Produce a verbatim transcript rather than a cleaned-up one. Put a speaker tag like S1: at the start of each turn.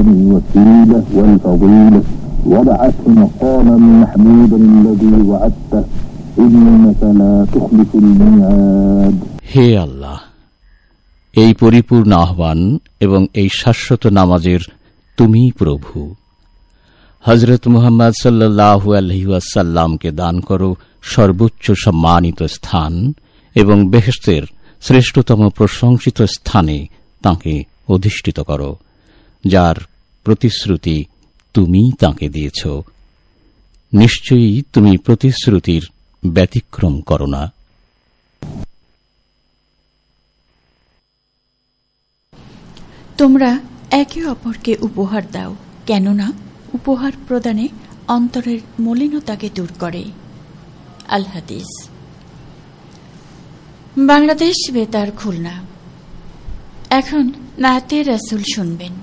S1: الوسيلة والفضيلة وابعثه مقاما محمودا الذي وعدته إنك لا تخلف الميعاد.
S2: হে আল্লাহ, এই পরিপূর্ণ আহ্বান এবং এই শাশ্বত নামাজের তুমি প্রভু। হযরত মুহাম্মদ সাল্লাল্লাহু আলাইহি ওয়াসাল্লামকে দান করো সর্বোচ্চ সম্মানিত স্থান এবং বেহেশতের শ্রেষ্ঠতম প্রশংসিত স্থানে তাঁকে অধিষ্ঠিত করো, যার প্রতিশ্রুতি তুমি তাঁকে দিয়েছ। নিশ্চয়ই তুমি প্রতিশ্রুতির ব্যতিক্রম করো না।
S3: তোমরা একে অপরকে উপহার দাও, কেননা উপহার প্রদানে অন্তরের মলিনতাকে দূর করে। আল হাদিস। বাংলাদেশ বেতার, খুলনা। এখন নাতে রাসূল শুনবেন।